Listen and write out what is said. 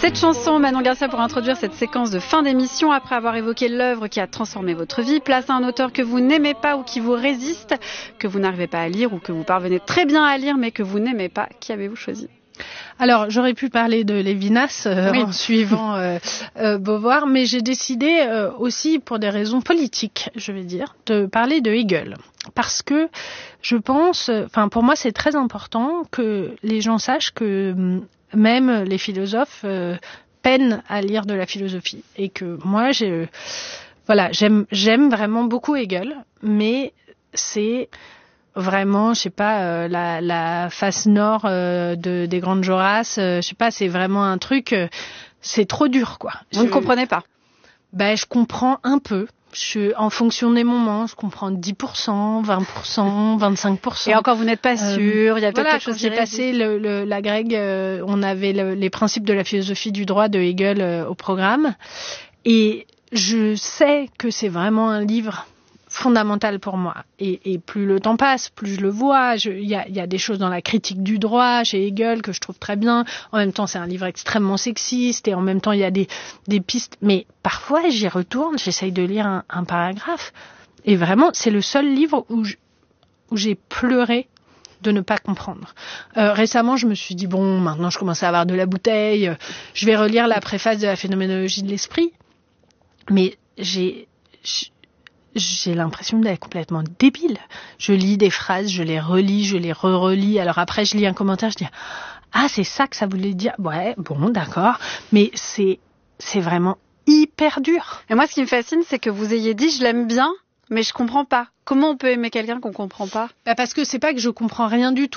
Cette chanson, Manon Garcia, pour introduire cette séquence de fin d'émission, après avoir évoqué l'œuvre qui a transformé votre vie, place à un auteur que vous n'aimez pas ou qui vous résiste, que vous n'arrivez pas à lire ou que vous parvenez très bien à lire mais que vous n'aimez pas. Qui avez-vous choisi ? Alors, j'aurais pu parler de Lévinas en suivant Beauvoir, mais j'ai décidé aussi, pour des raisons politiques, je vais dire, de parler de Hegel. Parce que je pense, pour moi, c'est très important que les gens sachent que même les philosophes peinent à lire de la philosophie. Et que moi, j'aime vraiment beaucoup Hegel, mais c'est vraiment, je sais pas, la face nord des grandes Jorasses, je sais pas, c'est vraiment un truc, c'est trop dur, quoi. Vous ne comprenez pas ? Je comprends un peu. En fonction des moments, je comprends 10%, 20%, 25%. Et encore, vous n'êtes pas sûr, il y a peut-être quelque chose qui résiste. Quand j'ai passé la grecque, on avait les principes de la philosophie du droit de Hegel au programme. Et je sais que c'est vraiment un livre fondamental pour moi. Et plus le temps passe, plus je le vois. Il y a des choses dans la critique du droit chez Hegel que je trouve très bien. En même temps, c'est un livre extrêmement sexiste et en même temps, il y a des pistes. Mais parfois, j'y retourne, j'essaye de lire un paragraphe. Et vraiment, c'est le seul livre où j'ai pleuré de ne pas comprendre. Récemment, je me suis dit, bon, maintenant, je commence à avoir de la bouteille. Je vais relire la préface de la phénoménologie de l'esprit. Mais j'ai l'impression d'être complètement débile. Je lis des phrases, je les relis, je les re-relis. Alors après, je lis un commentaire, je dis « Ah, c'est ça que ça voulait dire ?» Ouais, bon, d'accord. Mais c'est vraiment hyper dur. Et moi, ce qui me fascine, c'est que vous ayez dit « Je l'aime bien, mais je comprends pas ». Comment on peut aimer quelqu'un qu'on comprend pas ? Parce que c'est pas que je comprends rien du tout.